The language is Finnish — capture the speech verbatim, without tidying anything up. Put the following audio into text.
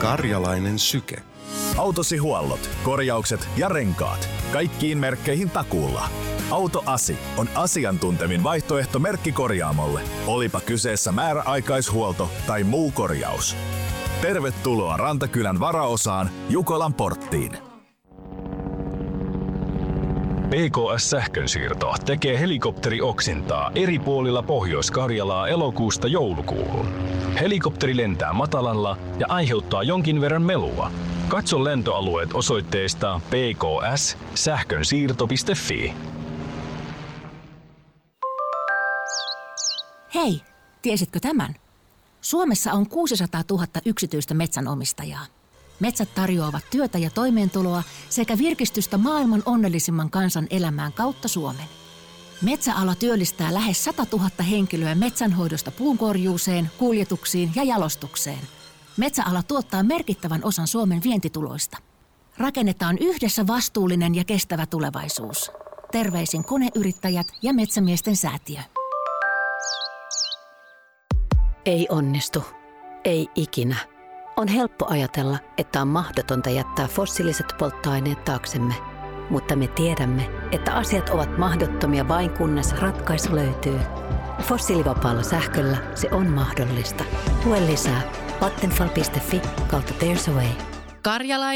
Karjalainen syke. Autosi huollot, korjaukset ja renkaat. Kaikkiin merkkeihin takuulla. Autoasi on asiantuntevin vaihtoehto merkkikorjaamolle. Olipa kyseessä määräaikaishuolto tai muu korjaus. Tervetuloa Rantakylän varaosaan Jukolan porttiin. P K S-sähkönsiirto tekee helikopterioksintaa eri puolilla Pohjois-Karjalaa elokuusta joulukuuhun. Helikopteri lentää matalalla ja aiheuttaa jonkin verran melua. Katso lentoalueet osoitteesta p k s sähkönsiirto piste f i. Hei, tiesitkö tämän? Suomessa on kuusisataatuhatta yksityistä metsänomistajaa. Metsät tarjoavat työtä ja toimeentuloa sekä virkistystä maailman onnellisimman kansan elämään kautta Suomen. Metsäala työllistää lähes satatuhatta henkilöä metsänhoidosta puunkorjuuseen, kuljetuksiin ja jalostukseen. Metsäala tuottaa merkittävän osan Suomen vientituloista. Rakennetaan yhdessä vastuullinen ja kestävä tulevaisuus. Terveisin koneyrittäjät ja Metsämiesten säätiö. Ei onnistu. Ei ikinä. On helppo ajatella, että on mahdotonta jättää fossiiliset polttoaineet taaksemme. Mutta me tiedämme, että asiat ovat mahdottomia vain kunnes ratkaisu löytyy. Fossiilivapaalla sähköllä se on mahdollista. Lue lisää vattenfall piste f i kautta There's a Way. Karjala